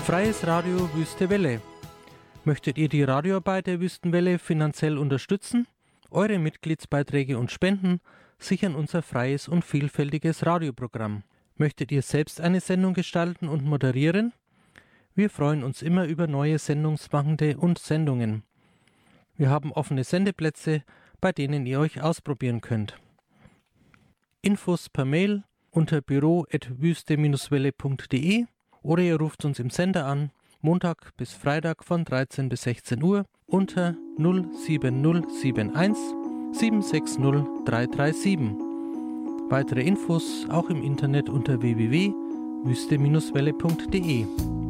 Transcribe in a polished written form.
Freies Radio Wüste Welle. Möchtet ihr die Radioarbeit der Wüstenwelle finanziell unterstützen? Eure Mitgliedsbeiträge und Spenden sichern unser freies und vielfältiges Radioprogramm. Möchtet ihr selbst eine Sendung gestalten und moderieren? Wir freuen uns immer über neue Sendungsmachende und Sendungen. Wir haben offene Sendeplätze, bei denen ihr euch ausprobieren könnt. Infos per Mail unter büro@wüste-welle.de oder ihr ruft uns im Sender an, Montag bis Freitag von 13 bis 16 Uhr unter 07071 760 337. Weitere Infos auch im Internet unter www.wüste-welle.de.